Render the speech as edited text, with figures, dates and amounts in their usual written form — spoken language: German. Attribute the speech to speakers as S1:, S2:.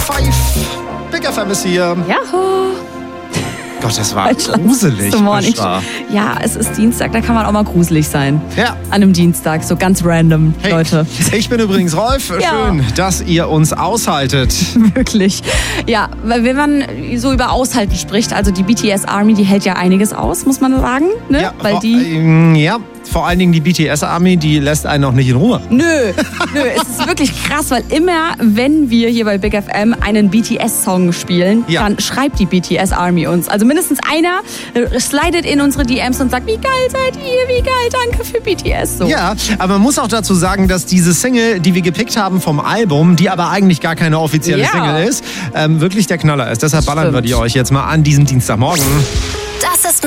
S1: 5. Big FM ist hier.
S2: Jaho.
S1: Gott, das war gruselig.
S2: Ja, es ist Dienstag, da kann man auch mal gruselig sein.
S1: Ja.
S2: An einem Dienstag, so ganz random,
S1: Hey,
S2: Leute.
S1: ich bin übrigens Rolf.
S2: Ja.
S1: Schön, dass ihr uns aushaltet.
S2: Wirklich. Ja, weil wenn man so über Aushalten spricht, also die BTS Army, die hält ja einiges aus, muss man sagen. Ne?
S1: Ja,
S2: weil
S1: vor allen Dingen die BTS Army, die lässt einen noch nicht in Ruhe.
S2: Nö, es ist wirklich krass, weil immer, wenn wir hier bei Big FM einen BTS-Song spielen, dann schreibt die BTS Army uns. Also mindestens einer slidet in unsere DMs und sagt, wie geil seid ihr, wie geil, danke für BTS. So.
S1: Ja, aber man muss auch dazu sagen, dass diese Single, die wir gepickt haben vom Album, die aber eigentlich gar keine offizielle Single ist, wirklich der Knaller ist. Deshalb ballern wir die euch jetzt mal an diesem Dienstagmorgen.
S3: Das ist